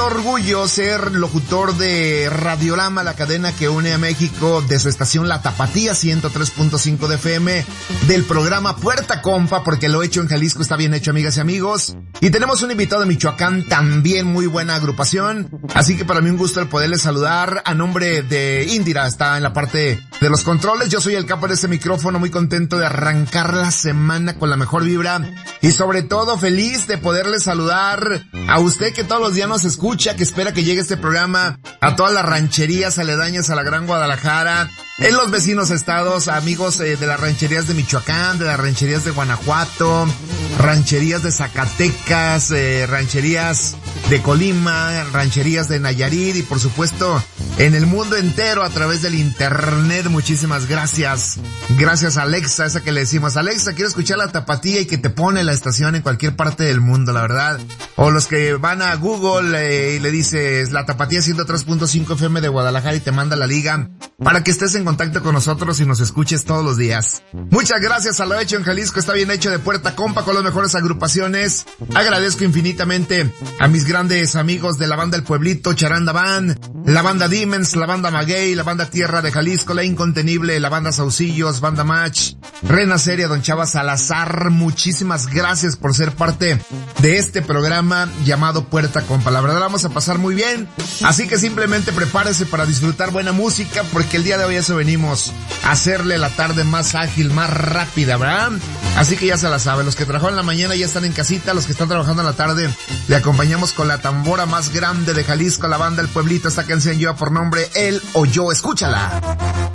orgullo ser locutor de Radiorama, la cadena que une a México, de su estación La Tapatía 103.5 de FM, del programa Puerta Compa, porque lo hecho en Jalisco está bien hecho, amigas y amigos. Y tenemos un invitado de Michoacán, también muy buena agrupación, así que para mí un gusto el poderles saludar a nombre de Indira, está en la parte de los controles. Yo soy el capo de este micrófono, muy contento de arrancar la semana con la mejor vibra y sobre todo feliz de poderles saludar a usted que todos los días nos escucha, que espera que llegue este programa a todas las rancherías aledañas a la Gran Guadalajara, en los vecinos estados, amigos de las rancherías de Michoacán, de las rancherías de Guanajuato, rancherías de Zacatecas, rancherías de Colima, rancherías de Nayarit y por supuesto en el mundo entero a través del internet. Muchísimas gracias. Gracias a Alexa, esa que le decimos, Alexa, quiero escuchar La Tapatía, y que te pone la estación en cualquier parte del mundo, la verdad. O los que van a Google y le dices La Tapatía 103.5 FM de Guadalajara y te manda la liga para que estés en contacto con nosotros y nos escuches todos los días. Muchas gracias a lo hecho en Jalisco, está bien hecho, de Puerta Compa con las mejores agrupaciones. Agradezco infinitamente a mis grandes amigos de la banda El Pueblito, Charanda Band, la banda Demons, la banda Maguey, la banda Tierra de Jalisco, la Incontenible, la banda Saucillos, banda Match, Renacer y a don Chava Salazar. Muchísimas gracias por ser parte de este programa llamado Puerta Compa. La verdad la vamos a pasar muy bien, así que simplemente prepárese para disfrutar buena música, porque el día de hoy eso venimos a hacerle la tarde más ágil, más rápida, ¿verdad? Así que ya se la sabe, los que trabajan en la mañana ya están en casita, los que están trabajando en la tarde le acompañamos con la tambora más grande de Jalisco, la banda El Pueblito. Esta canción lleva por nombre Él o Yo, escúchala.